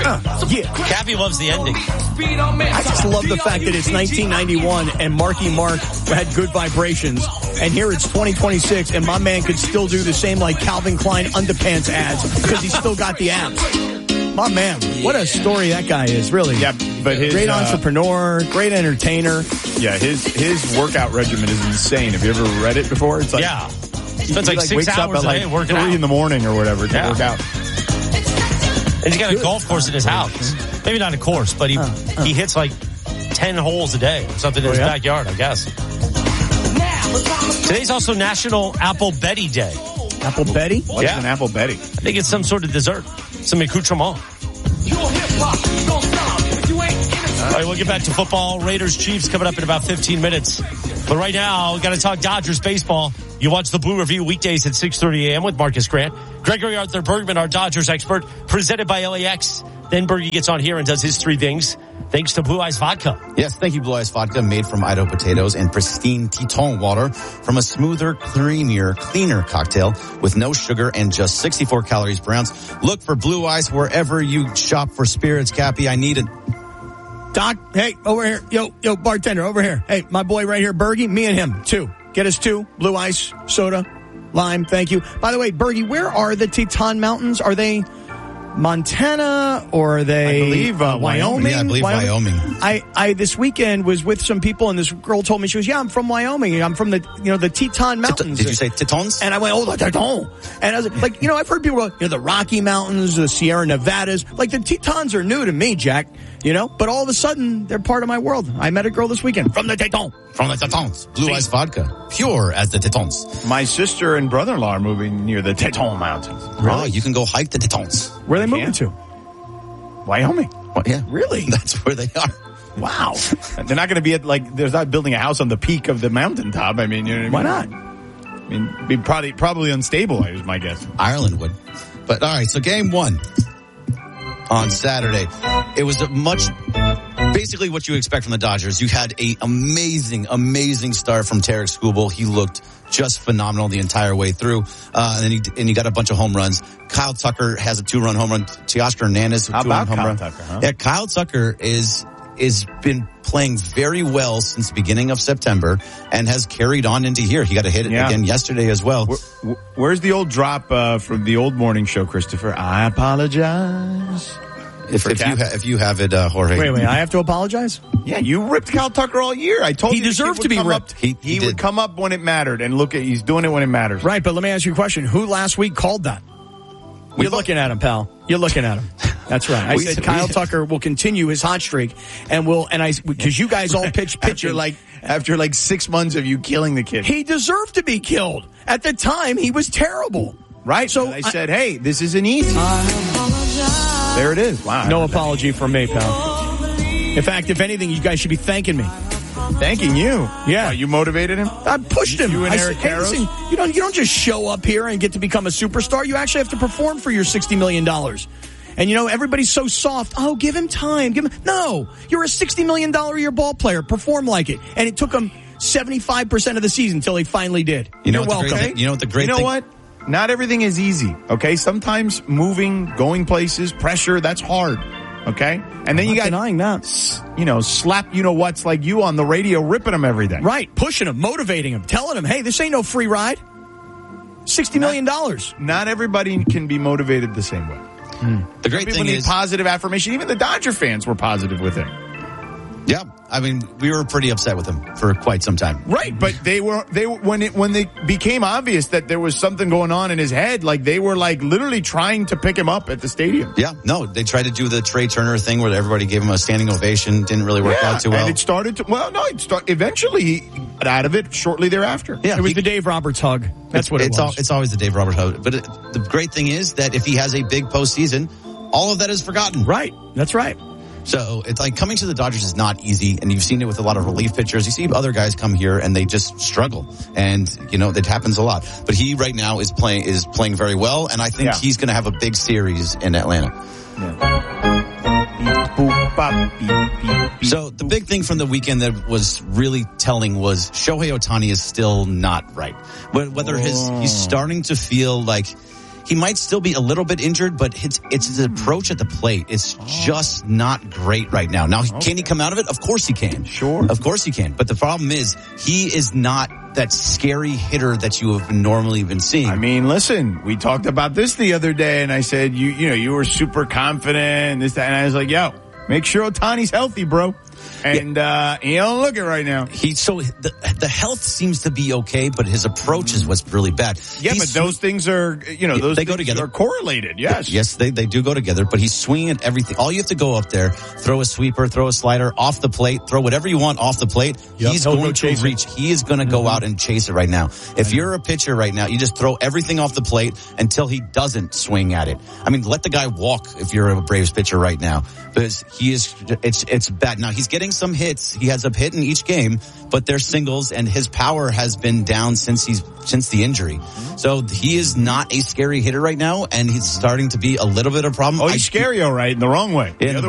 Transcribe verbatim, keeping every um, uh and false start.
Uh, yeah. Cappy loves the ending. I just love the fact that it's nineteen ninety-one and Marky Mark had good vibrations, and here it's twenty twenty-six, and my man could still do the same like Calvin Klein underpants ads because he's still got the abs. My man, what a story that guy is, really. Yeah, but his, great uh, entrepreneur, great entertainer. Yeah, his his workout regimen is insane. Have you ever read it before? It's like yeah, it's like, like six wakes hours up at a day like working three out in the morning or whatever to yeah. work out. And he's got a golf course in his house. Maybe not a course, but he uh, uh. he hits like ten holes a day or something in oh, his yeah? backyard, I guess. Today's also National Apple Betty Day. Apple Betty? What's yeah. an Apple Betty? I think it's some sort of dessert, some accoutrement. All right, we'll get back to football. Raiders Chiefs coming up in about fifteen minutes. But right now, we got to talk Dodgers baseball. You watch the Blue Review weekdays at six thirty a.m. with Marcus Grant. Gregory Arthur Bergman, our Dodgers expert, presented by L A X. Then Bergie gets on here and does his three things. Thanks to Blue Ice Vodka. Yes, thank you, Blue Ice Vodka, made from Idaho potatoes and pristine Teton water from a smoother, creamier, cleaner cocktail with no sugar and just sixty-four calories per ounce. Look for Blue Ice wherever you shop for spirits, Cappy. I need it. Doc, hey, over here. Yo, yo, bartender, over here. Hey, my boy right here, Bergie, me and him, two. Get us two. Blue Ice, soda, lime, thank you. By the way, Bergie, where are the Teton Mountains? Are they Montana or are they I believe uh, Wyoming? Yeah, I believe Wyoming. Wyoming. I, I this weekend was with some people and this girl told me, she was, yeah, I'm from Wyoming. I'm from the, you know, the Teton Mountains. Did you say Tetons? And I went, oh, the Teton. And I was like, you know, I've heard people go, you know, the Rocky Mountains, the Sierra Nevadas. Like the Tetons are new to me, Jack. You know, but all of a sudden, they're part of my world. I met a girl this weekend from the Teton. From the Tetons. Blue Ice Vodka. Pure as the Tetons. My sister and brother-in-law are moving near the Teton Mountains. Really? Oh, you can go hike the Tetons. Where are they moving to? Wyoming. Well, yeah. Really? That's where they are. Wow. They're not going to be at, like, they're not building a house on the peak of the mountaintop. I mean, you know what I mean? Why not? I mean, it'd be probably, probably unstable, is my guess. Ireland would. But, all right, so game one on Saturday. It was a much, basically what you expect from the Dodgers. You had a amazing, amazing start from Tarek Skubal. He looked just phenomenal the entire way through. Uh, and then he, and he got a bunch of home runs. Kyle Tucker has a two-run home run. Teoscar Hernandez, a two-run home Kyle run. Tucker, huh? Yeah, Kyle Tucker is, is been playing very well since the beginning of September and has carried on into here. He got a hit yeah. again yesterday as well. Where, where's the old drop, uh, from the old morning show, Christopher? I apologize. If, if you ha- if you have it, uh, Jorge. Wait, wait, I have to apologize? Yeah, you ripped Kyle Tucker all year. I told he you. He deserved to be ripped. Up, he he, he would come up when it mattered, and look at, he's doing it when it matters. Right, but let me ask you a question. Who last week called that? You're thought- looking at him, pal. You're looking at him. That's right. I we, said we, Kyle Tucker will continue his hot streak, and will, and I, because you guys all pitch pitching. After like, after like six months of you killing the kid. He deserved to be killed. At the time, he was terrible. Right. So I said, hey, this isn't easy. There it is. Wow. No apology from me, pal. In fact, if anything, you guys should be thanking me. Thanking you. Yeah. Wow, you motivated him? I pushed him. You and I Eric said, hey, listen, you don't, you don't just show up here and get to become a superstar. You actually have to perform for your sixty million dollars. And you know, everybody's so soft. Oh, give him time. Give him, no, you're a sixty million dollars a year ball player. Perform like it. And it took him seventy-five percent of the season until he finally did. You know You're welcome. Thing, you know what the great You know thing- what? Not everything is easy, okay? Sometimes moving, going places, pressure, that's hard, okay? And then I'm you not got, denying that. you know, slap you-know-what's like you on the radio, ripping them every day. Right, pushing him, motivating him, telling him, hey, this ain't no free ride. sixty million dollars. Not, not everybody can be motivated the same way. Hmm. The great People thing need is positive affirmation. Even the Dodger fans were positive with him. Yeah, I mean, we were pretty upset with him for quite some time. Right, but they were they were, when it when they became obvious that there was something going on in his head, like they were like literally trying to pick him up at the stadium. Yeah, no, they tried to do the Trey Turner thing where everybody gave him a standing ovation. Didn't really work yeah, out too well. And it started to well, no, it start eventually he got out of it shortly thereafter. Yeah, it was he, the Dave Roberts hug. That's it's, what it it's was. All, it's always the Dave Roberts hug. But it, the great thing is that if he has a big postseason, all of that is forgotten. Right, that's right. So it's like coming to the Dodgers is not easy, and you've seen it with a lot of relief pitchers. You see other guys come here and they just struggle, and you know that happens a lot. But he right now is playing is playing very well, and I think yeah. he's going to have a big series in Atlanta. Yeah. So the big thing from the weekend that was really telling was Shohei Ohtani is still not right. Whether his he's starting to feel like he might still be a little bit injured, but it's, it's his approach at the plate. It's just not great right now. Now, okay. Can he come out of it? Of course he can. Sure. Of course he can. But the problem is he is not that scary hitter that you have normally been seeing. I mean, listen, we talked about this the other day, and I said, you, you know, you were super confident, this, that, and I was like, yo, make sure Ohtani's healthy, bro. And, yeah. uh, he don't look it right now. He, so the, the health seems to be okay, but his approach is what's really bad. Yeah, He's, but those things are, you know, those they things go together. are correlated. Yes. Yes, they, they do go together, but he's swinging at everything. All you have to go up there, throw a sweeper, throw a slider off the plate, throw whatever you want off the plate. Yep, he's going to reach. It. He is going to go mm-hmm. out and chase it right now. If you're a pitcher right now, you just throw everything off the plate until he doesn't swing at it. I mean, let the guy walk if you're a Braves pitcher right now, because he is, it's, it's bad. Now he's getting some hits. He has a hit in each game, but they're singles, and his power has been down since he's since the injury. So he is not a scary hitter right now, and he's starting to be a little bit of a problem. Oh, he's I, scary, all right, in the wrong way. In the, the